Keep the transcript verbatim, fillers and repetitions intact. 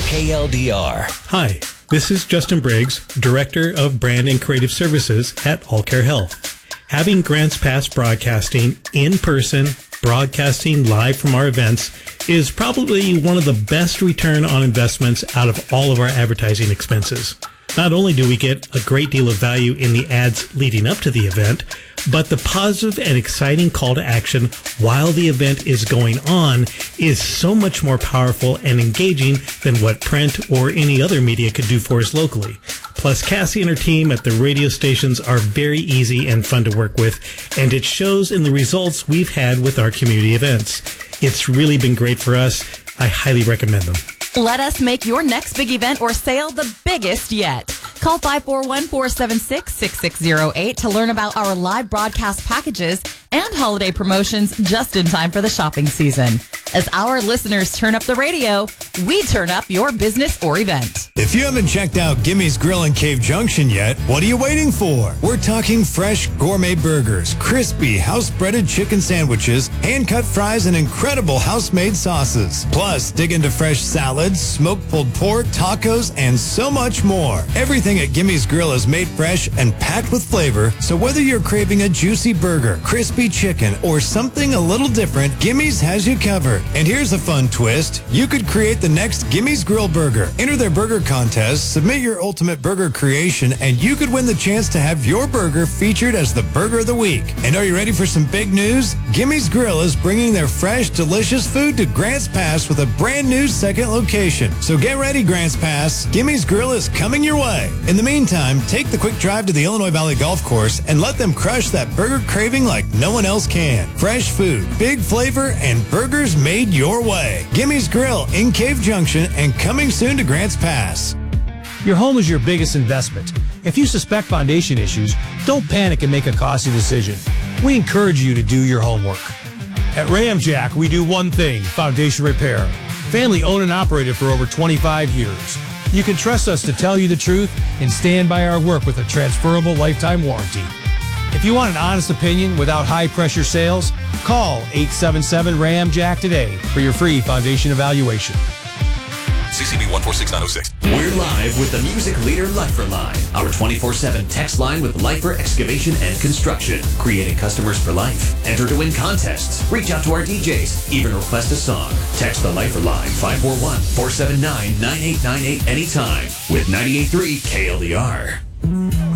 K L D R. Hi, this is Justin Briggs, Director of Brand and Creative Services at AllCare Health. Having Grants Pass broadcasting in person, broadcasting live from our events, is probably one of the best return on investments out of all of our advertising expenses. Not only do we get a great deal of value in the ads leading up to the event, but the positive and exciting call to action while the event is going on is so much more powerful and engaging than what print or any other media could do for us locally. Plus, Cassie and her team at the radio stations are very easy and fun to work with, and it shows in the results we've had with our community events. It's really been great for us. I highly recommend them. Let us make your next big event or sale the biggest yet. Call five four one, four seven six, six six zero eight to learn about our live broadcast packages and holiday promotions just in time for the shopping season. As our listeners turn up the radio, we turn up your business or event. If you haven't checked out Gimmy's Grill in Cave Junction yet, what are you waiting for? We're talking fresh gourmet burgers, crispy house-breaded chicken sandwiches, hand-cut fries, and incredible house-made sauces. Plus, dig into fresh salads, smoked pulled pork, tacos, and so much more. Everything at Gimmy's Grill is made fresh and packed with flavor, so whether you're craving a juicy burger, crispy chicken, or something a little different, Gimmy's has you covered. And here's a fun twist. You could create the next Gimmy's Grill burger. Enter their burger contest, submit your ultimate burger creation, and you could win the chance to have your burger featured as the Burger of the Week. And are you ready for some big news? Gimmy's Grill is bringing their fresh, delicious food to Grants Pass with a brand new second location. So get ready, Grants Pass. Gimmy's Grill is coming your way. In the meantime, take the quick drive to the Illinois Valley Golf Course and let them crush that burger craving like no one else can. Fresh food, big flavor, and burgers made your way. Gimmy's Grill in Cave Junction and coming soon to Grants Pass. Your home is your biggest investment. If you suspect foundation issues, don't panic and make a costly decision. We encourage you to do your homework. At Ramjack, we do one thing, foundation repair. Family owned and operated for over twenty-five years. You can trust us to tell you the truth and stand by our work with a transferable lifetime warranty. If you want an honest opinion without high-pressure sales, call eight seven seven RAMJACK today for your free foundation evaluation. C C B one four six nine oh six. We're live with the music leader Liferline, our twenty-four seven text line with Lifer Excavation and Construction, creating customers for life. Enter to win contests, reach out to our D Js, even request a song. Text the Liferline five four one, four seven nine, nine eight nine eight anytime with ninety-eight point three K L D R.